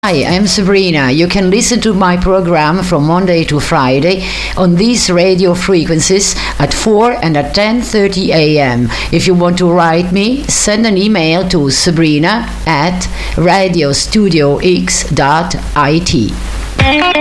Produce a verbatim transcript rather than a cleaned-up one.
Hi, I'm Sabrina. You can listen to my program from Monday to Friday on these radio frequencies at four and at ten thirty a m. If you want to write me, send an email to sabrina at radio studio x dot I T.